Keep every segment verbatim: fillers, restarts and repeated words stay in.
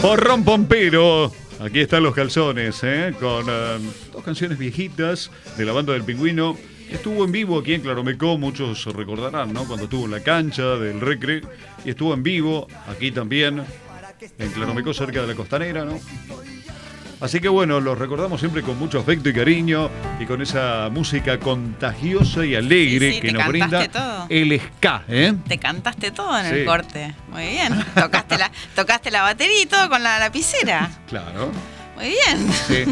Porrón Pompero. Aquí están los calzones, ¿eh? Con uh, dos canciones viejitas de la banda del Pingüino. Estuvo en vivo aquí en Claromecó, muchos recordarán, ¿no? Cuando estuvo en la cancha del Recre. Y estuvo en vivo aquí también, en Claromecó, cerca de la Costanera, ¿no? Así que bueno, los recordamos siempre con mucho afecto y cariño y con esa música contagiosa y alegre sí, sí, que te nos brinda todo. el ska, ¿eh? Te cantaste todo en Sí. el corte. Muy bien. Tocaste la, tocaste la batería y todo con la lapicera. Claro. Muy bien. Sí.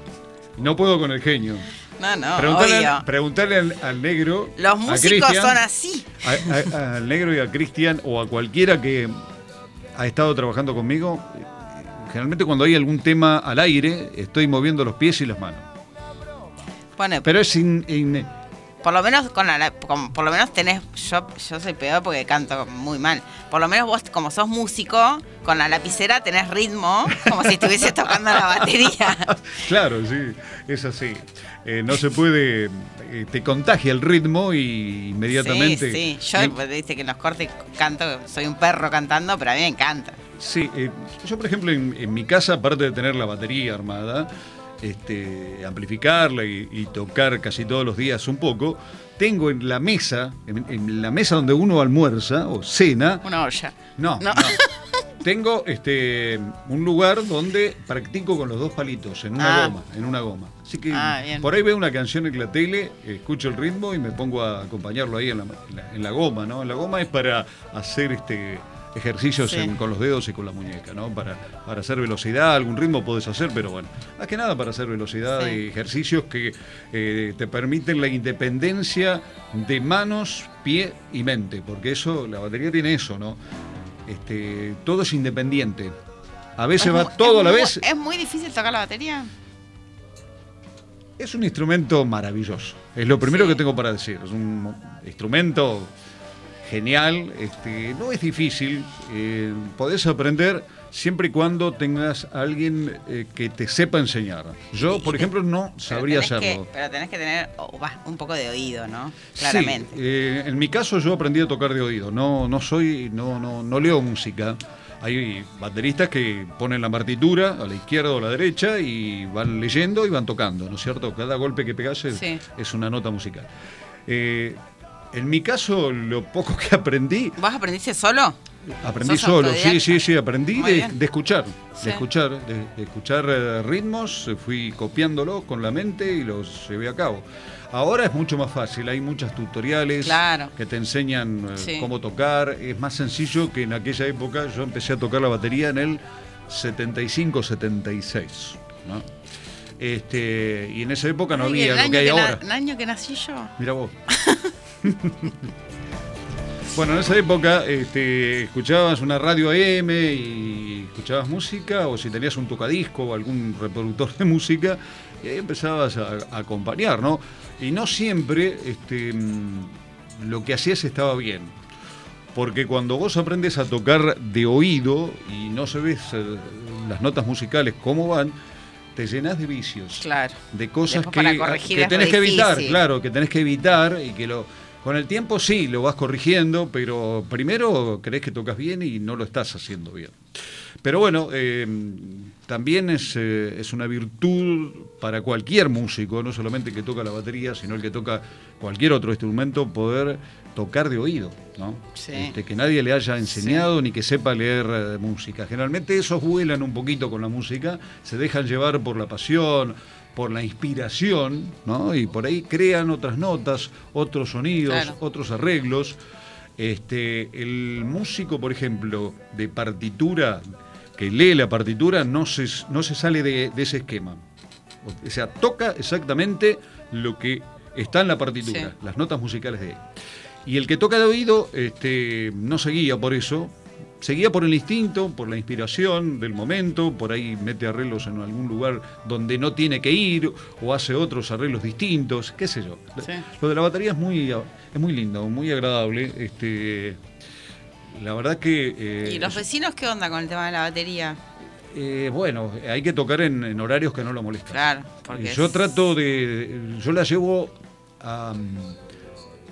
No puedo con el genio. No, no, Preguntale, obvio. al, preguntale al, al negro. Los a músicos Cristian, son así. a- a- al negro y a Cristian o a cualquiera que ha estado trabajando conmigo. Generalmente cuando hay algún tema al aire, estoy moviendo los pies y las manos. Bueno, Pero es in- in- por lo menos con la, con- por lo menos tenés, yo, yo soy peor porque canto muy mal. Por lo menos vos, como sos músico, con la lapicera tenés ritmo, como si estuvieses tocando la batería. Claro, sí, es así. Eh, no se puede, eh, te contagia el ritmo y inmediatamente... Sí, sí. Yo, Me- pues, viste que en los cortes canto, soy un perro cantando, pero a mí me encanta. Sí, eh, yo por ejemplo en, en mi casa, aparte de tener la batería armada, este, amplificarla y, y tocar casi todos los días un poco, tengo en la mesa, en, en la mesa donde uno almuerza o cena, Una olla. no, No. no. Tengo este, un lugar donde practico con los dos palitos, en una Ah. goma, en una goma. Así que Ah, bien. por ahí veo una canción en la tele, escucho el ritmo y me pongo a acompañarlo ahí en la, en la, en la goma, ¿no? En la goma es para hacer este ejercicios Sí. en- con los dedos y con la muñeca, ¿no? Para, para hacer velocidad, algún ritmo podés hacer, pero bueno, más que nada para hacer velocidad Sí. y ejercicios que eh, te permiten la independencia de manos, pie y mente, porque eso, la batería tiene eso, ¿no? Este, todo es independiente. A veces Es va mu- todo a es la mu- vez. ¿Es muy difícil tocar la batería? Es un instrumento maravilloso. Es lo primero Sí. que tengo para decir. Es un instrumento genial. Este, no es difícil. Eh, podés aprender siempre y cuando tengas a alguien eh, que te sepa enseñar. Yo, Y- por y te- ejemplo, no Pero sabría tenés que- hacerlo. pero tenés que tener oh, bah, un poco de oído, ¿no? Claramente. Sí, eh, en mi caso yo aprendí a tocar de oído. No, no soy, no, no, no leo música. Hay bateristas que ponen la partitura a la izquierda o a la derecha y van leyendo y van tocando, ¿no es cierto? Cada golpe que pegas es, Sí. es una nota musical. Eh, en mi caso, lo poco que aprendí, ¿Vos aprendiste solo? aprendí ¿Sos solo. autodidacta? Sí, sí, sí, aprendí Muy de, bien. de escuchar, Sí. de escuchar, de, de escuchar eh, ritmos, eh, fui copiándolos con la mente y los llevé a cabo. Ahora es mucho más fácil, hay muchos tutoriales Claro. que te enseñan eh, Sí. cómo tocar, es más sencillo que en aquella época. Yo empecé a tocar la batería en el setenta y cinco setenta y seis, ¿no? Este, y en esa época no Ay, había el lo año que hay na- ahora. El año que nací yo. Mira vos. Bueno, en esa época este, escuchabas una radio A M y escuchabas música, o si tenías un tocadisco o algún reproductor de música, y ahí empezabas a, a acompañar, ¿no? Y no siempre este, mm, lo que hacías estaba bien. Porque cuando vos aprendes a tocar de oído y no sabes eh, las notas musicales cómo van, te llenas de vicios. Claro. De cosas Después que, para corregir que es tenés re que evitar, difícil. claro, que tenés que evitar y que lo con el tiempo sí lo vas corrigiendo, pero primero crees que tocas bien y no lo estás haciendo bien. Pero bueno, eh, también es, eh, es una virtud para cualquier músico, no solamente el que toca la batería, sino el que toca cualquier otro instrumento, poder tocar de oído, ¿no? Sí. Este, que nadie le haya enseñado ni que sepa leer eh, música. Generalmente esos vuelan un poquito con la música, se dejan llevar por la pasión, por la inspiración, ¿no? Y por ahí crean otras notas, otros sonidos, Claro. otros arreglos. Este, el músico, por ejemplo, de partitura, que lee la partitura, no se, no se sale de, de ese esquema. O sea, toca exactamente lo que está en la partitura, Sí. las notas musicales de él. Y el que toca de oído este, no se guía por eso, se guía por el instinto, por la inspiración del momento, por ahí mete arreglos en algún lugar donde no tiene que ir, o hace otros arreglos distintos, qué sé yo. Sí. Lo de la batería es muy, es muy lindo, muy agradable. Este, la verdad que... eh, ¿Y los vecinos qué onda con el tema de la batería? eh, bueno, hay que tocar en, en horarios que no lo molestan. Claro, porque Yo es- trato de... Yo la llevo a,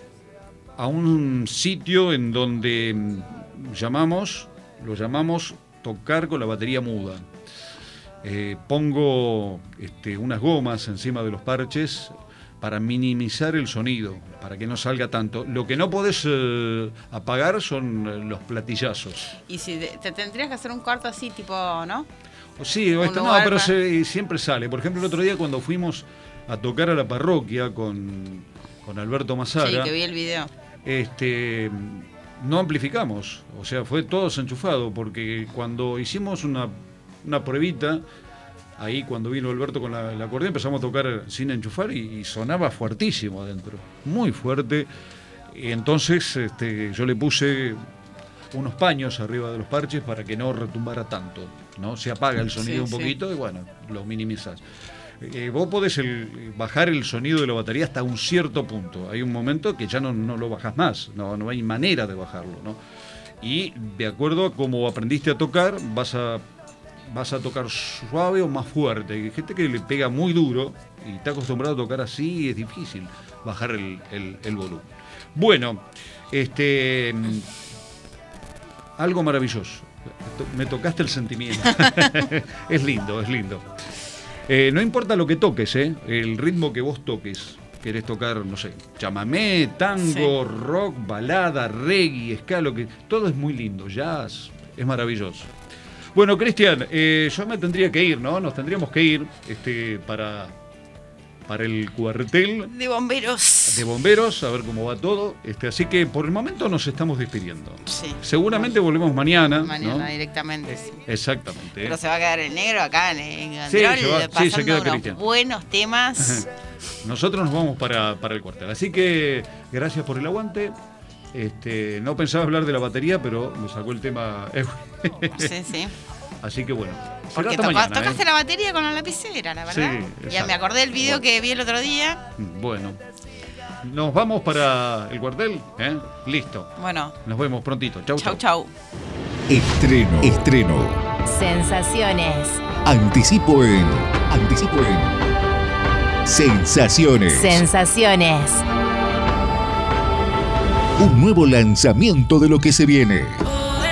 a un sitio en donde llamamos, lo llamamos tocar con la batería muda. Eh, pongo este, unas gomas encima de los parches para minimizar el sonido, para que no salga tanto. Lo que no podés eh, apagar son eh, los platillazos. Y si te, te tendrías que hacer un cuarto así, tipo, ¿no? Sí, o esto, no, pero se, siempre sale. Por ejemplo, el otro día cuando fuimos a tocar a la parroquia con, con Alberto Mazaga. Sí, que vi el video. Este, no amplificamos, o sea, fue todo desenchufado, porque cuando hicimos una, una pruebita, ahí cuando vino Alberto con la, la acordeón, empezamos a tocar sin enchufar y, y sonaba fuertísimo adentro, muy fuerte. Y entonces este, yo le puse unos paños arriba de los parches para que no retumbara tanto, ¿no? Se apaga el sonido sí, un poquito sí. Y bueno, lo minimizás. Eh, vos podés el, bajar el sonido de la batería hasta un cierto punto. Hay un momento que ya no, no lo bajás más, no, no hay manera de bajarlo, ¿no? Y de acuerdo a cómo aprendiste a tocar, vas a, vas a tocar suave o más fuerte. Hay gente que le pega muy duro y está acostumbrado a tocar así y es difícil bajar el, el, el volumen. Bueno, este... algo maravilloso. Me tocaste el sentimiento. Es lindo, es lindo. Eh, no importa lo que toques, ¿eh? El ritmo que vos toques. Querés tocar, no sé, chamamé, tango, sí. rock, balada, reggae, ska, lo que... todo es muy lindo, jazz, es maravilloso. Bueno, Cristian, eh, yo me tendría que ir, ¿no? Nos tendríamos que ir este, para... para el cuartel de bomberos. De bomberos, a ver cómo va todo. Este, así que por el momento nos estamos despidiendo. Sí. Seguramente volvemos mañana. Mañana ¿no? directamente, sí. Exactamente. Pero se va a quedar el negro acá en el sí, control, se va, pasando sí, se queda unos Cristian. buenos temas. Nosotros nos vamos para, para el cuartel. Así que gracias por el aguante. Este, no pensaba hablar de la batería, pero me sacó el tema. Sí, sí. Así que bueno. Porque tocó, mañana, tocaste ¿eh? la batería con la lapicera, la verdad. Sí, ya me acordé del video bueno. que vi el otro día. Bueno. Nos vamos para el cuartel, ¿eh? Listo. Bueno. Nos vemos prontito. Chau, chau. Chau, chau. Estreno. Estreno. Sensaciones. Anticipo en. Anticipo en. Sensaciones. Sensaciones. Un nuevo lanzamiento de lo que se viene.